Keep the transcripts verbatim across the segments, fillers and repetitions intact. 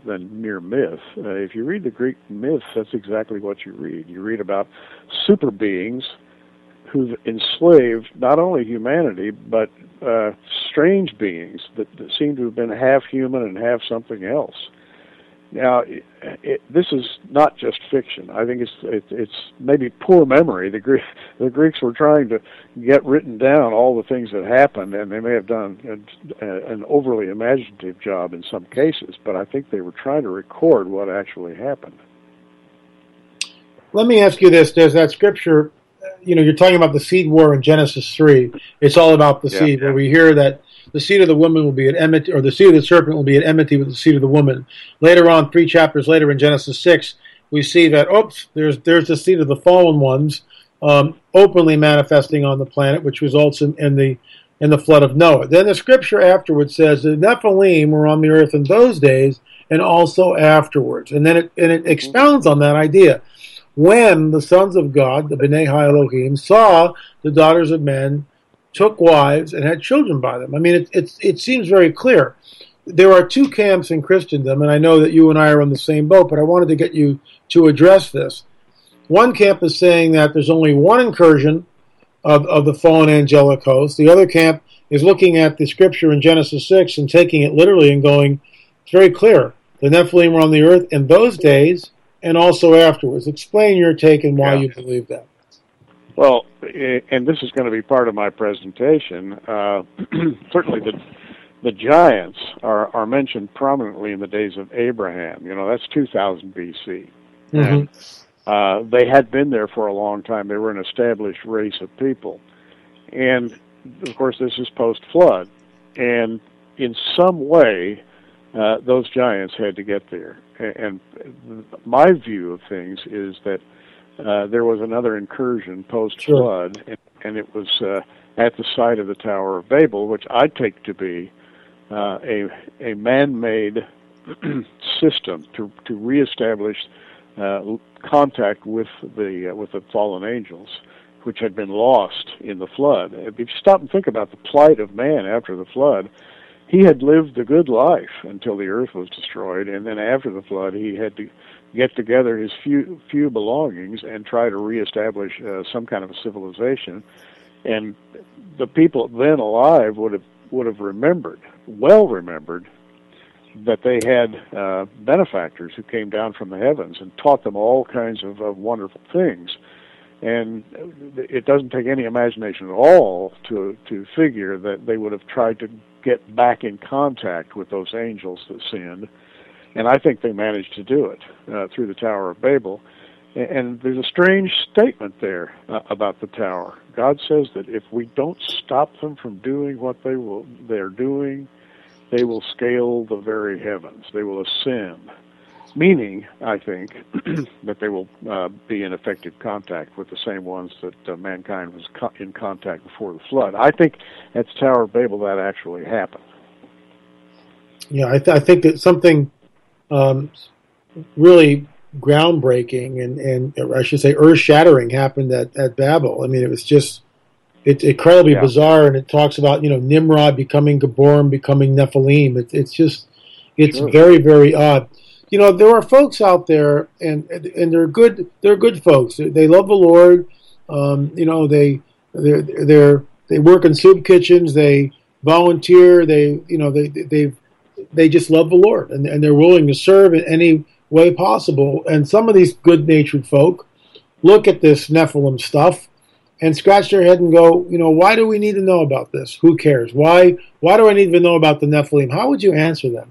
than mere myth. Uh, if you read the Greek myths, that's exactly what you read. You read about super beings who've enslaved not only humanity, but uh, strange beings that, that seem to have been half human and half something else. Now, it, it, this is not just fiction. I think it's it, it's maybe poor memory. The, Greek, the Greeks were trying to get written down all the things that happened, and they may have done a, an overly imaginative job in some cases, but I think they were trying to record what actually happened. Let me ask you this. There's that scripture, you know, you're talking about the seed war in Genesis three. It's all about the yeah, seed, yeah. where we hear that the seed of the woman will be at enmity, or the seed of the serpent will be at enmity with the seed of the woman. Later on, three chapters later in Genesis six, we see that, oops, there's there's the seed of the fallen ones um, openly manifesting on the planet, which results in, in the in the flood of Noah. Then the scripture afterwards says the Nephilim were on the earth in those days and also afterwards. And then it, and it expounds on that idea. When the sons of God, the B'nai Ha-Elohim, saw the daughters of men, took wives, and had children by them. I mean, it, it, it seems very clear. There are two camps in Christendom, and I know that you and I are on the same boat, but I wanted to get you to address this. One camp is saying that there's only one incursion of, of the fallen angelic host. The other camp is looking at the scripture in Genesis six and taking it literally and going, it's very clear. The Nephilim were on the earth in those days and also afterwards. Explain your take and why yeah. you believe that. Well, and this is going to be part of my presentation. Uh, certainly the the giants are, are mentioned prominently in the days of Abraham. You know, that's two thousand B C. Mm-hmm. And uh, they had been there for a long time. They were an established race of people. And, of course, this is post-flood. And in some way, uh, those giants had to get there. And my view of things is that Uh, there was another incursion post-flood, sure. and, and it was uh, at the site of the Tower of Babel, which I take to be uh, a a man-made system to to reestablish uh, contact with the uh, with the fallen angels, which had been lost in the flood. If you stop and think about the plight of man after the flood, he had lived a good life until the earth was destroyed, and then after the flood, he had to get together his few few belongings and try to reestablish uh, some kind of a civilization. And the people then alive would have would have remembered, well remembered, that they had uh, benefactors who came down from the heavens and taught them all kinds of, of wonderful things. And it doesn't take any imagination at all to to figure that they would have tried to get back in contact with those angels that sinned. And I think they managed to do it uh, through the Tower of Babel. And there's a strange statement there uh, about the tower. God says that if we don't stop them from doing what they will, they're doing, they will scale the very heavens. They will ascend. Meaning, I think, that they will uh, be in effective contact with the same ones that uh, mankind was co- in contact before the flood. I think at the Tower of Babel that actually happened. Yeah, I, th- I think that something um, really groundbreaking and, and I should say earth-shattering happened at, at Babel. I mean, it was just it's incredibly yeah. bizarre, and it talks about, you know, Nimrod becoming Geborim, becoming Nephilim. It, it's just, it's sure. very, very odd. You know, there are folks out there, and and they're good. They're good folks. They love the Lord. Um, you know, they they they they work in soup kitchens. They volunteer. They you know they they they just love the Lord, and and they're willing to serve in any way possible. And some of these good-natured folk look at this Nephilim stuff and scratch their head and go, you know, why do we need to know about this? Who cares? Why why do I need to know about the Nephilim? How would you answer them?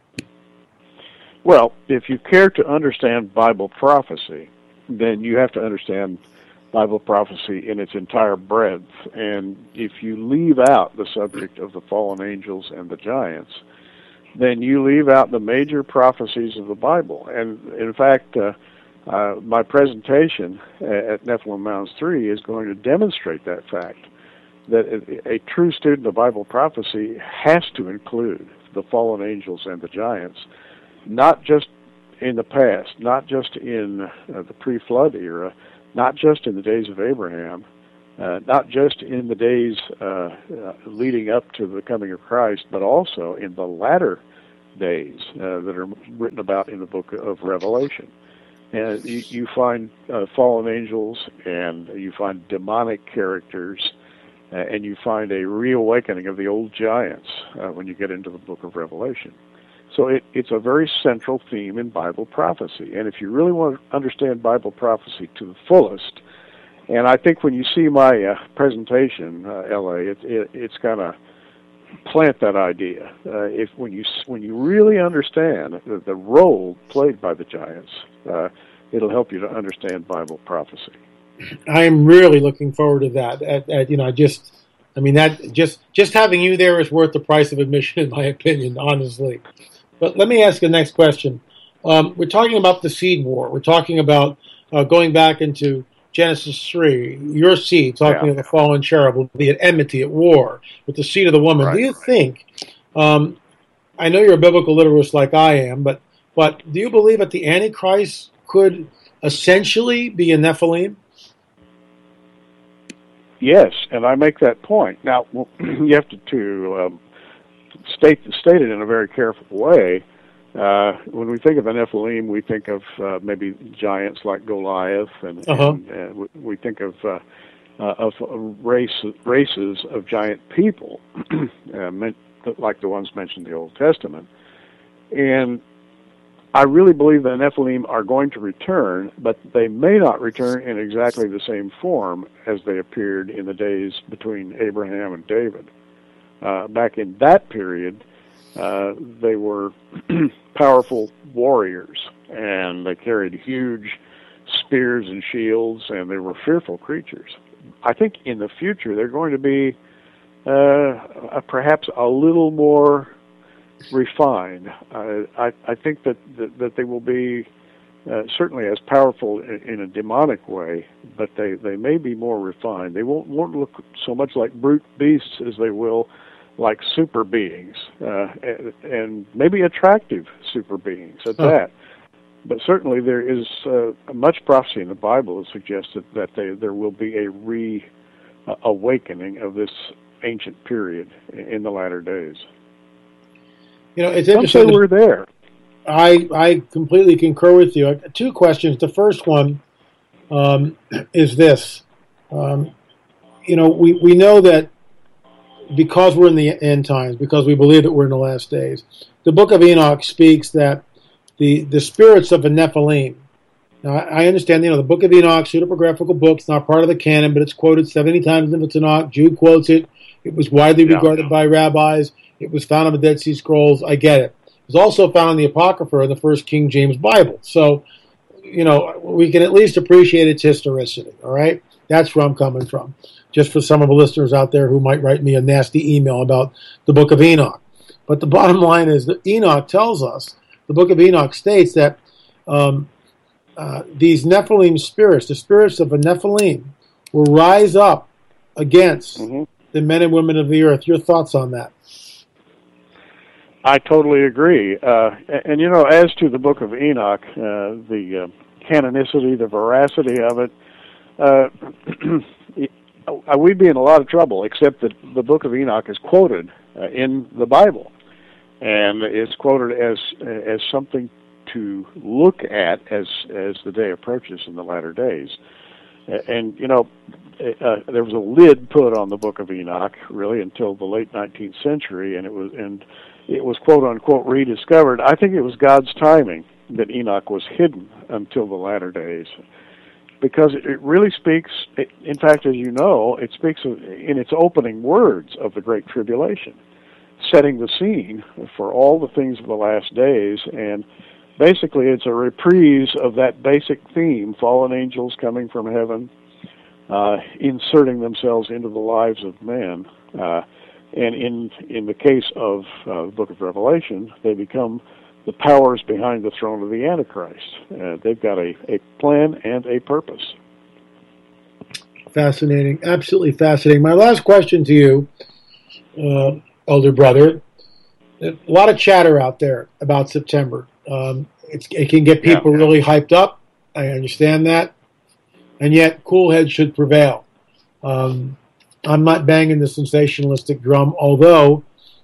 Well, if you care to understand Bible prophecy, then you have to understand Bible prophecy in its entire breadth. And if you leave out the subject of the fallen angels and the giants, then you leave out the major prophecies of the Bible. And in fact, uh, uh, my presentation at Nephilim Mounds three is going to demonstrate that fact, that a, a true student of Bible prophecy has to include the fallen angels and the giants, not just in the past, not just in uh, the pre-flood era, not just in the days of Abraham, uh, not just in the days uh, uh, leading up to the coming of Christ, but also in the latter days uh, that are written about in the book of Revelation. And you, you find uh, fallen angels, and you find demonic characters, uh, and you find a reawakening of the old giants uh, when you get into the book of Revelation. So it, it's a very central theme in Bible prophecy. And if you really want to understand Bible prophecy to the fullest, and I think when you see my uh, presentation, uh, L A, it, it, it's kind of plant that idea. Uh, if when you when you really understand the, the role played by the giants, uh, it'll help you to understand Bible prophecy. I am really looking forward to that. At, at, you know, just I mean that just just having you there is worth the price of admission, in my opinion, honestly. But let me ask the next question. Um, we're talking about the seed war. We're talking about uh, going back into Genesis three, your seed, talking yeah. of the fallen cherub, will be at enmity, at war with the seed of the woman. Right. Do you think, um, I know you're a biblical literalist like I am, but but do you believe that the Antichrist could essentially be a Nephilim? Yes, and I make that point. Now, you have to, to um, state, state it in a very careful way. Uh, when we think of the Nephilim, we think of uh, maybe giants like Goliath, and, uh-huh. and uh, we think of uh, uh, of race, races of giant people, uh, meant, like the ones mentioned in the Old Testament. And I really believe the Nephilim are going to return, but they may not return in exactly the same form as they appeared in the days between Abraham and David. Uh, back in that period, Uh, they were powerful warriors, and they carried huge spears and shields, and they were fearful creatures. I think in the future they're going to be uh, perhaps a little more refined. Uh, I, I think that, that, that they will be uh, certainly as powerful in, in a demonic way, but they, they may be more refined. They won't, won't look so much like brute beasts as they will like super beings, uh, and, and maybe attractive super beings at huh. that. But certainly there is uh, much prophecy in the Bible that suggests that, that they, there will be a re-awakening of this ancient period in the latter days. You know, it's interesting. Some say we're there. I, I completely concur with you. Two questions. The first one um, is this. Um, you know, we, we know that because we're in the end times, because we believe that we're in the last days, the book of Enoch speaks that the, the spirits of the Nephilim. Now, I understand, you know, the book of Enoch, pseudepigraphical book, it's not part of the canon, but it's quoted seventy times in the Tanakh. Jude quotes it. It was widely yeah. regarded by rabbis. It was found on the Dead Sea Scrolls. I get it. It was also found in the Apocrypha in the First King James Bible. So, you know, we can at least appreciate its historicity, all right? That's where I'm coming from. Just for some of the listeners out there who might write me a nasty email about the book of Enoch. But the bottom line is that Enoch tells us, the book of Enoch states that um, uh, these Nephilim spirits, the spirits of the Nephilim, will rise up against mm-hmm. the men and women of the earth. Your thoughts on that? I totally agree. Uh, and, and, you know, as to the book of Enoch, uh, the uh, canonicity, the veracity of it, uh, we'd be in a lot of trouble, except that the book of Enoch is quoted uh, in the Bible, and it's quoted as as something to look at as as the day approaches in the latter days. And you know, uh, there was a lid put on the book of Enoch really until the late nineteenth century, and it was and it was quote unquote rediscovered. I think it was God's timing that Enoch was hidden until the latter days, because it really speaks, in fact, as you know, it speaks in its opening words of the Great Tribulation, setting the scene for all the things of the last days, and basically it's a reprise of that basic theme, fallen angels coming from heaven, uh, inserting themselves into the lives of men, uh, and in in the case of uh, the book of Revelation, they become the powers behind the throne of the Antichrist. Uh, they've got a, a plan and a purpose. Fascinating. Absolutely fascinating. My last question to you, uh, elder brother, a lot of chatter out there about September. Um, it's, it can get people yeah. really hyped up. I understand that. And yet, cool heads should prevail. Um, I'm not banging the sensationalistic drum, although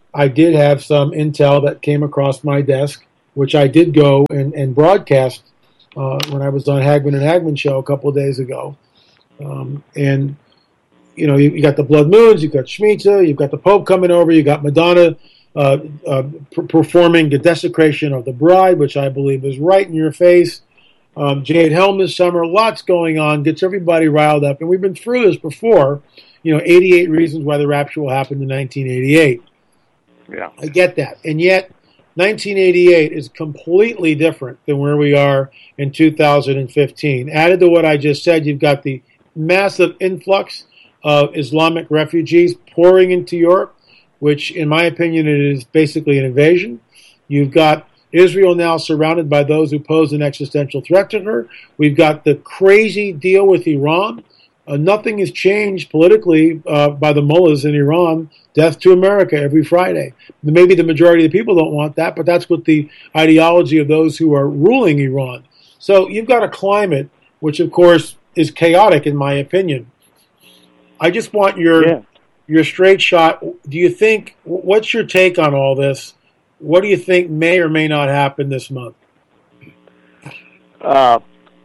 I did have some intel that came across my desk, which I did go and, and broadcast uh, when I was on Hagman and Hagman show a couple of days ago. Um, and, you know, you, you got the blood moons, you've got Shemitah, you've got the Pope coming over, you got Madonna uh, uh, p- performing the desecration of the bride, which I believe is right in your face. Um, Jade Helm this summer, lots going on, gets everybody riled up. And we've been through this before, you know, eighty-eight reasons why the rapture will happen in nineteen eighty-eight. Yeah. I get that. And yet, nineteen eighty-eight is completely different than where we are in two thousand fifteen. Added to what I just said, you've got the massive influx of Islamic refugees pouring into Europe, which, in my opinion, it is basically an invasion. You've got Israel now surrounded by those who pose an existential threat to her. We've got the crazy deal with Iran. Uh, nothing has changed politically uh, by the mullahs in Iran. Death to America every Friday. Maybe the majority of the people don't want that, but that's what the ideology of those who are ruling Iran. So you've got a climate which, of course, is chaotic in my opinion. I just want your yeah. your straight shot. Do you think, what's your take on all this? What do you think may or may not happen this month? Uh,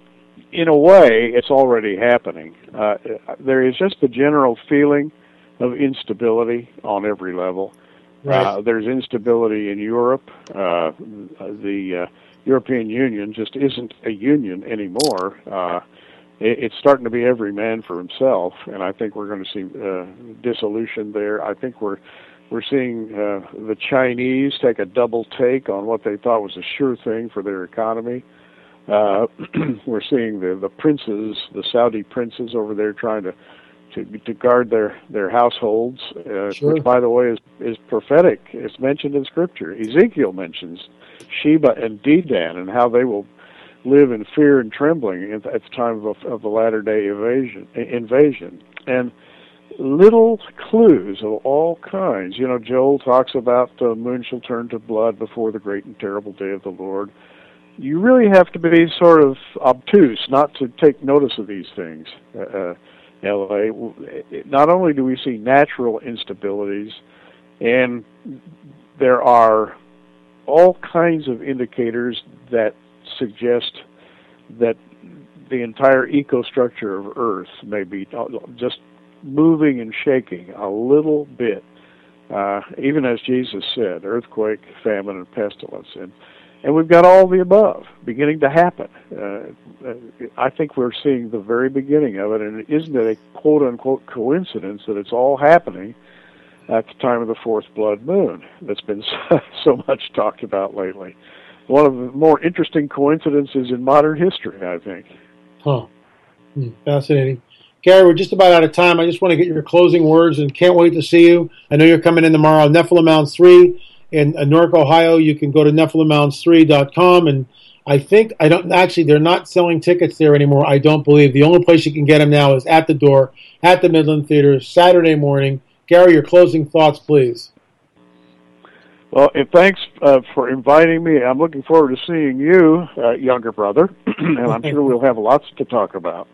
in a way, it's already happening. Uh, there is just a general feeling of instability on every level. Right. Uh, there's instability in Europe. Uh, the uh, European Union just isn't a union anymore. Uh, it, it's starting to be every man for himself, and I think we're going to see uh, dissolution there. I think we're we're seeing uh, the Chinese take a double take on what they thought was a sure thing for their economy. Uh, we're seeing the, the princes, the Saudi princes over there trying to to, to guard their, their households, uh, sure. which, by the way, is, is prophetic. It's mentioned in Scripture. Ezekiel mentions Sheba and Dedan and how they will live in fear and trembling at the time of, of the latter-day invasion, invasion. And little clues of all kinds. You know, Joel talks about the moon shall turn to blood before the great and terrible day of the Lord. You really have to be sort of obtuse not to take notice of these things. Uh, L A, not only do we see natural instabilities, and there are all kinds of indicators that suggest that the entire ecostructure of Earth may be just moving and shaking a little bit, uh, even as Jesus said, earthquake, famine, and pestilence. And And we've got all the above beginning to happen. Uh, I think we're seeing the very beginning of it, and isn't it a quote-unquote coincidence that it's all happening at the time of the fourth blood moon that's been so much talked about lately? One of the more interesting coincidences in modern history, I think. Huh. Hmm. Fascinating. Gary, we're just about out of time. I just want to get your closing words and can't wait to see you. I know you're coming in tomorrow. Nephilim Mounds three. In Newark, Ohio, you can go to nephilim mounds three dot com, and I think I don't actually they're not selling tickets there anymore. I don't believe the only place you can get them now is at the door at the Midland Theater Saturday morning. Gary, your closing thoughts, please. Well, and thanks uh, for inviting me. I'm looking forward to seeing you, uh, younger brother, and I'm sure we'll have lots to talk about.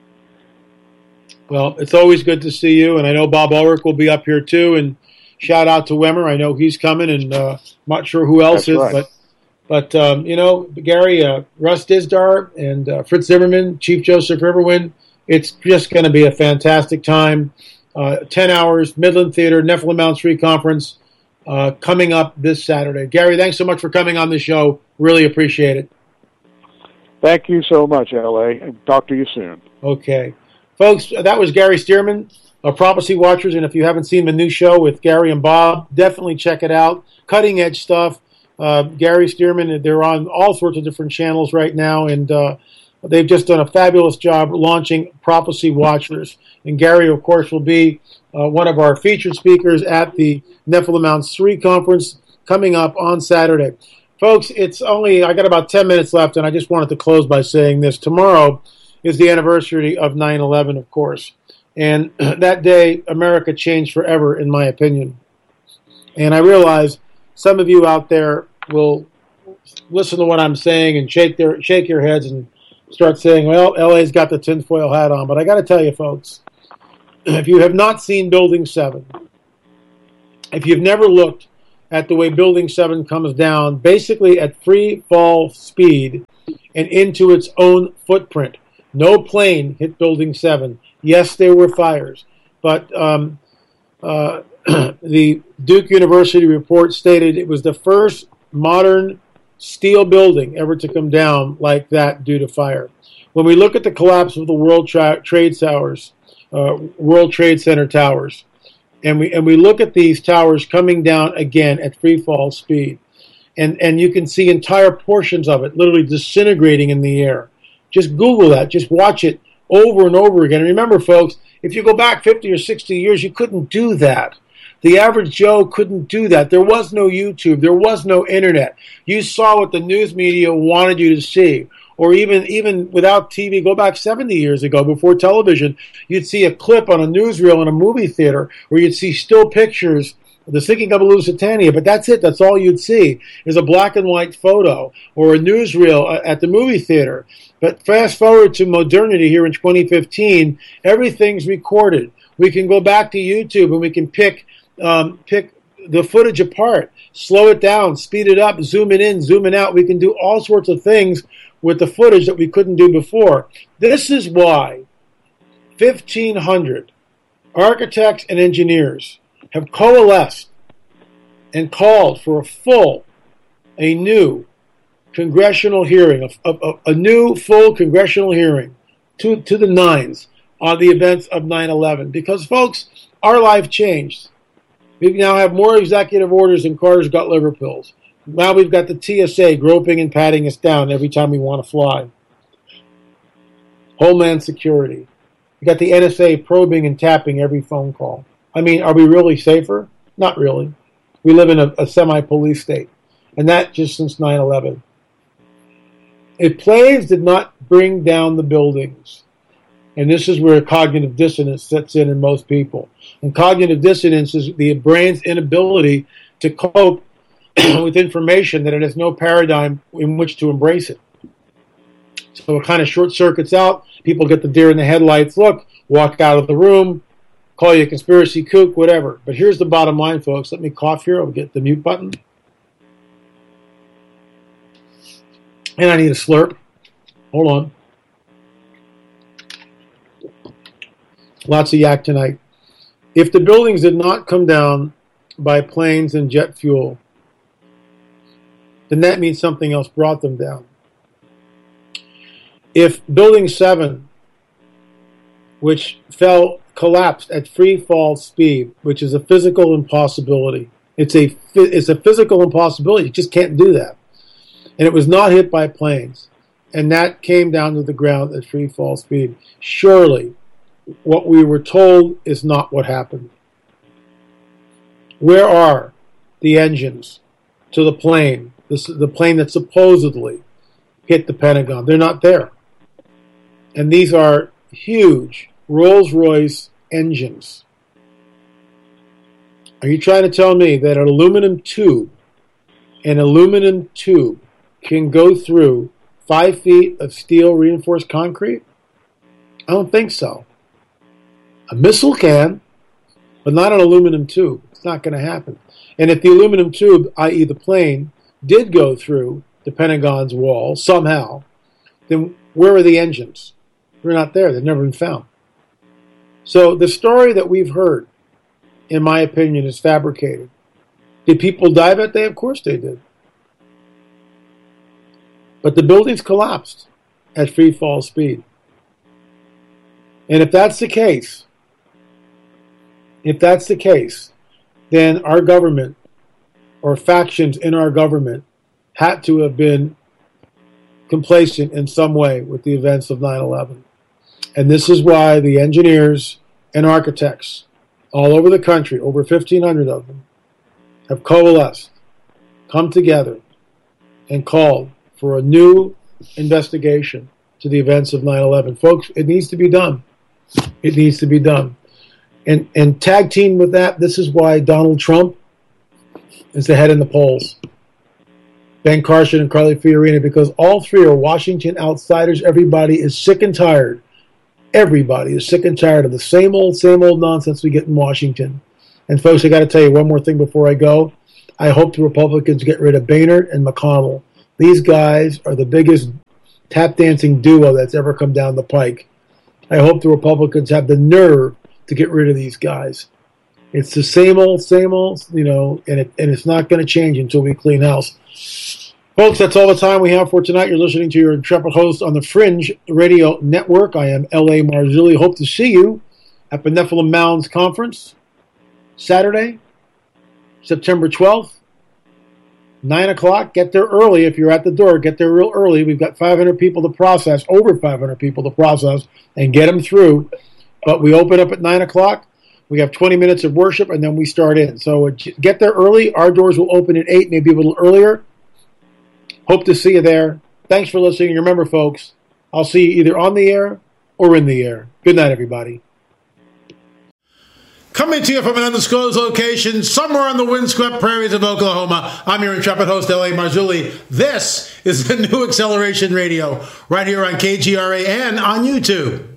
Well, it's always good to see you, and I know Bob Ulrich will be up here too, and shout out to Wimmer. I know he's coming, and uh, I'm not sure who else That's is, right. but but um, you know, Gary, uh, Russ Dizdar, and uh, Fritz Zimmerman, Chief Joseph Riverwind. It's just going to be a fantastic time. Uh, Ten hours, Midland Theater, Nephilim Mounds three Conference, uh, coming up this Saturday. Gary, thanks so much for coming on the show. Really appreciate it. Thank you so much, L A. Talk to you soon. Okay, folks, that was Gary Stearman of Prophecy Watchers, and if you haven't seen the new show with Gary and Bob, definitely check it out. Cutting edge stuff. Uh, Gary Stearman, they're on all sorts of different channels right now, and uh, they've just done a fabulous job launching Prophecy Watchers. And Gary, of course, will be uh, one of our featured speakers at the Nephilim Mounds three conference coming up on Saturday. Folks, it's only, I got about ten minutes left, and I just wanted to close by saying this. Tomorrow is the anniversary of nine eleven, of course. And that day, America changed forever, in my opinion. And I realize some of you out there will listen to what I'm saying and shake their shake your heads and start saying, well, L A's got the tinfoil hat on. But I got to tell you, folks, if you have not seen Building seven, if you've never looked at the way Building seven comes down, basically at free fall speed and into its own footprint. No plane hit Building seven. Yes, there were fires, but um, uh, the Duke University report stated it was the first modern steel building ever to come down like that due to fire. When we look at the collapse of the World Tra- Trade Towers, uh, World Trade Center towers, and we and we look at these towers coming down again at free fall speed, and and you can see entire portions of it literally disintegrating in the air. Just Google that. Just watch it over and over again. And remember, folks, if you go back fifty or sixty years, you couldn't do that. The average Joe couldn't do that. There was no YouTube. There was no internet. You saw what the news media wanted you to see. Or even even without T V, go back seventy years ago, before television, you'd see a clip on a newsreel in a movie theater where you'd see still pictures of the sinking of the Lusitania, but that's it. That's all you'd see is a black and white photo or a newsreel at the movie theater. But fast forward to modernity here in twenty fifteen, everything's recorded. We can go back to YouTube and we can pick um, pick the footage apart, slow it down, speed it up, zoom it in, zoom it out. We can do all sorts of things with the footage that we couldn't do before. This is why fifteen hundred architects and engineers have coalesced and called for a full, a new congressional hearing, a, a, a new full congressional hearing to, to the nines on the events of nine eleven. Because, folks, our life changed. We now have more executive orders than Carter's got liver pills. Now we've got the T S A groping and patting us down every time we want to fly. Homeland Security. We got the N S A probing and tapping every phone call. I mean, are we really safer? Not really. We live in a, a semi-police state. And that just since nine eleven. If planes did not bring down the buildings, and this is where cognitive dissonance sets in in most people. And cognitive dissonance is the brain's inability to cope with information that it has no paradigm in which to embrace it. So it kind of short circuits out. People get the deer in the headlights look, walk out of the room, call you a conspiracy kook, whatever. But here's the bottom line, folks. Let me cough here. I'll get the mute button. And I need a slurp. Hold on. Lots of yak tonight. If the buildings did not come down by planes and jet fuel, then that means something else brought them down. If Building seven, which fell, collapsed at free fall speed, which is a physical impossibility, it's a it's a physical impossibility. You just can't do that. And it was not hit by planes, and that came down to the ground at free fall speed. Surely, what we were told is not what happened. Where are the engines to the plane, this, the plane that supposedly hit the Pentagon? They're not there. And these are huge Rolls-Royce engines. Are you trying to tell me that an aluminum tube, an aluminum tube can go through five feet of steel reinforced concrete? I don't think so. A missile can, but not an aluminum tube. It's not going to happen. And if the aluminum tube, that is the plane, did go through the Pentagon's wall somehow, then where are the engines? They're not there. They've never been found. So the story that we've heard, in my opinion, is fabricated. Did people die that day? Of course they did. But the buildings collapsed at free fall speed. And if that's the case, if that's the case, then our government or factions in our government had to have been complacent in some way with the events of nine eleven. And this is why the engineers and architects all over the country, over fifteen hundred of them, have coalesced, come together, and called for a new investigation to the events of nine eleven. Folks, it needs to be done. It needs to be done. And, and tag team with that, this is why Donald Trump is the head in the polls. Ben Carson and Carly Fiorina, because all three are Washington outsiders. Everybody is sick and tired. Everybody is sick and tired of the same old, same old nonsense we get in Washington. And folks, I got to tell you one more thing before I go. I hope the Republicans get rid of Boehner and McConnell. These guys are the biggest tap dancing duo that's ever come down the pike. I hope the Republicans have the nerve to get rid of these guys. It's the same old, same old, you know, and it, and it's not going to change until we clean house. Folks, that's all the time we have for tonight. You're listening to your intrepid host on the Fringe Radio Network. I am L A. Marzulli. Hope to see you at the Nephilim Mounds Conference, Saturday, September twelfth, nine o'clock. Get there early. If you're at the door, get there real early. We've got five hundred people to process, over five hundred people to process, and get them through. But we open up at nine o'clock. We have twenty minutes of worship, and then we start in. So get there early. Our doors will open at eight, maybe a little earlier. Hope to see you there. Thanks for listening. Remember, folks, I'll see you either on the air or in the air. Good night, everybody. Coming to you from an undisclosed location somewhere on the windswept prairies of Oklahoma, I'm your intrepid host, L A. Marzulli. This is the New Acceleration Radio, right here on K G R A and on YouTube.